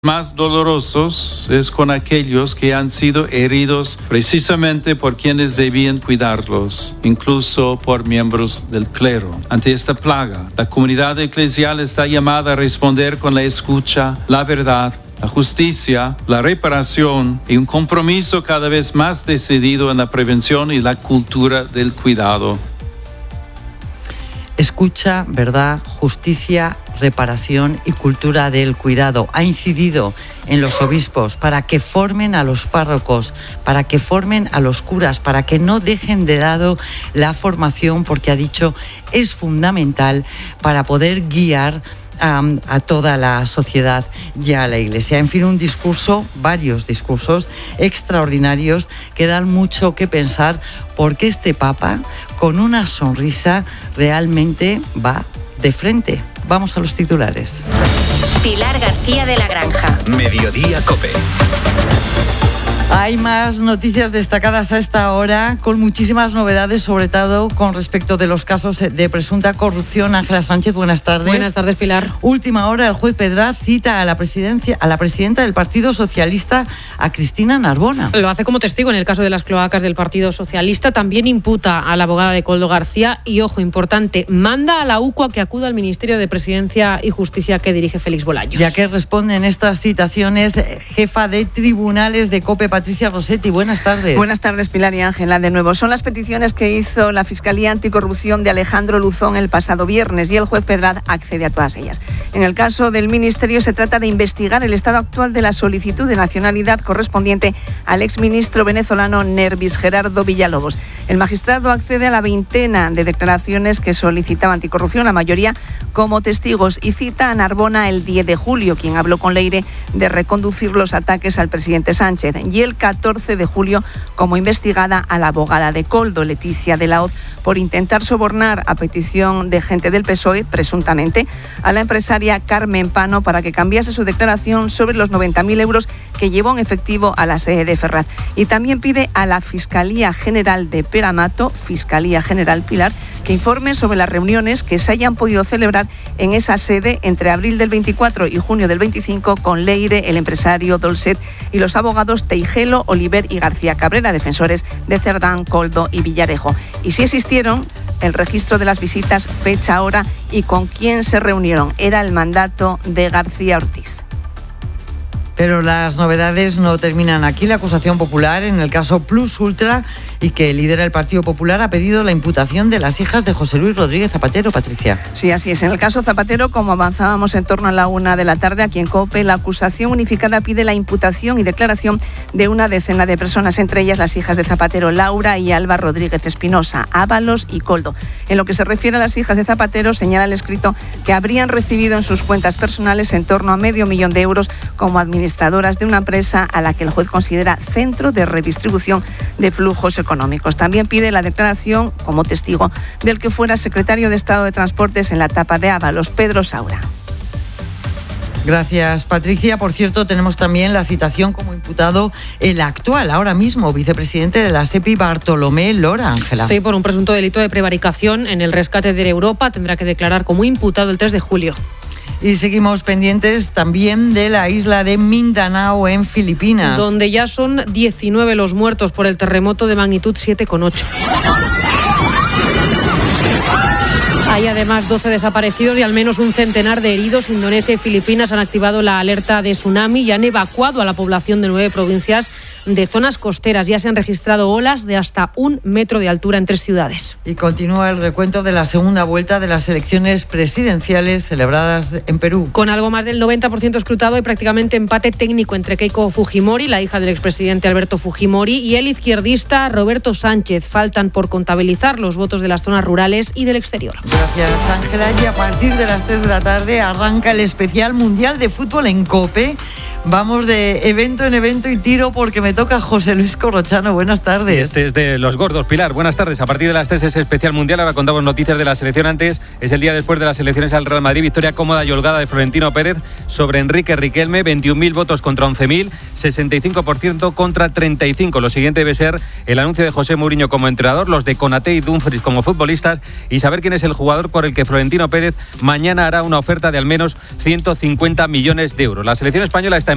más dolorosos es con aquellos que han sido heridos precisamente por quienes debían cuidarlos, incluso por miembros del clero. Ante esta plaga, la comunidad eclesial está llamada a responder con la escucha, la verdad, la justicia, la reparación y un compromiso cada vez más decidido en la prevención y la cultura del cuidado. Escucha, verdad, justicia, reparación y cultura del cuidado. Ha incidido en los obispos para que formen a los párrocos, para que formen a los curas, para que no dejen de lado la formación, porque ha dicho es fundamental para poder guiar a toda la sociedad y a la Iglesia. En fin, varios discursos extraordinarios que dan mucho que pensar, porque este Papa, con una sonrisa, realmente va de frente. Vamos a los titulares. Pilar García de la Granja. Mediodía COPE. Hay más noticias destacadas a esta hora, con muchísimas novedades, sobre todo con respecto de los casos de presunta corrupción. Ángela Sánchez, buenas tardes. Buenas tardes, Pilar. Última hora, el juez Pedraz cita a la presidenta del Partido Socialista, a Cristina Narbona. Lo hace como testigo en el caso de las cloacas del Partido Socialista. También imputa a la abogada de Koldo García y, ojo, importante, manda a la UCO a que acuda al Ministerio de Presidencia y Justicia que dirige Félix Bolaños. Ya que responden estas citaciones, jefa de tribunales de COPE, Patricia Rossetti, buenas tardes. Buenas tardes, Pilar y Ángela. De nuevo, son las peticiones que hizo la Fiscalía Anticorrupción de Alejandro Luzón el pasado viernes y el juez Pedraz accede a todas ellas. En el caso del Ministerio se trata de investigar el estado actual de la solicitud de nacionalidad correspondiente al exministro venezolano Nervis Gerardo Villalobos. El magistrado accede a la veintena de declaraciones que solicitaba Anticorrupción, la mayoría como testigos, y cita a Narbona el 10 de julio, quien habló con Leire de reconducir los ataques al presidente Sánchez, y el 14 de julio como investigada a la abogada de Koldo, Leticia de la Hoz, por intentar sobornar a petición de gente del PSOE, presuntamente, a la empresaria Carmen Pano para que cambiase su declaración sobre los 90.000 euros que llevó en efectivo a la sede de Ferraz. Y también pide a la Fiscalía General de Peramato, Fiscalía General Pilar, que informe sobre las reuniones que se hayan podido celebrar en esa sede entre abril del 24 y junio del 25 con Leire, el empresario Dolcet y los abogados Teijelo, Oliver y García Cabrera, defensores de Cerdán, Koldo y Villarejo. Y si existieron, el registro de las visitas, fecha, hora y con quién se reunieron. Era el mandato de García Ortiz. Pero las novedades no terminan aquí. La acusación popular en el caso Plus Ultra y que lidera el Partido Popular ha pedido la imputación de las hijas de José Luis Rodríguez Zapatero, Patricia. Sí, así es. En el caso Zapatero, como avanzábamos en torno a la 1 de la tarde, aquí en COPE, la acusación unificada pide la imputación y declaración de una decena de personas, entre ellas las hijas de Zapatero, Laura y Alba Rodríguez Espinosa, Ábalos y Koldo. En lo que se refiere a las hijas de Zapatero, señala el escrito que habrían recibido en sus cuentas personales en torno a $500,000 euros como administradoras de una empresa a la que el juez considera centro de redistribución de flujos económicos. También pide la declaración como testigo del que fuera secretario de Estado de Transportes en la etapa de Ábalos, Pedro Saura. Gracias, Patricia. Por cierto, tenemos también la citación como imputado el actual, ahora mismo, vicepresidente de la SEPI, Bartolomé Lora, Ángela. Sí, por un presunto delito de prevaricación en el rescate de Europa. Tendrá que declarar como imputado el 3 de julio. Y seguimos pendientes también de la isla de Mindanao en Filipinas, donde ya son 19 los muertos por el terremoto de magnitud 7,8. Hay además 12 desaparecidos y al menos un centenar de heridos. Indonesia y Filipinas han activado la alerta de tsunami y han evacuado a la población de 9 provincias de zonas costeras. Ya se han registrado olas de hasta 1 metro de altura en 3 ciudades. Y continúa el recuento de la segunda vuelta de las elecciones presidenciales celebradas en Perú. Con algo más del 90% escrutado y prácticamente empate técnico entre Keiko Fujimori, la hija del expresidente Alberto Fujimori, y el izquierdista Roberto Sánchez. Faltan por contabilizar los votos de las zonas rurales y del exterior. Gracias, Ángela. Y a partir de las 3 de la tarde arranca el especial Mundial de Fútbol en COPE. Vamos de evento en evento y tiro porque me toca José Luis Corrochano. Buenas tardes. Este es de los gordos, Pilar. Buenas tardes. A partir de las 3 es especial mundial. Ahora contamos noticias de la selección. Antes es el día después de las elecciones al Real Madrid. Victoria cómoda y holgada de Florentino Pérez sobre Enrique Riquelme. 21.000 votos contra 11.000. 65% contra 35%. Lo siguiente debe ser el anuncio de José Mourinho como entrenador, los de Konaté y Dumfries como futbolistas y saber quién es el jugador por el que Florentino Pérez mañana hará una oferta de al menos 150 millones de euros. La selección española está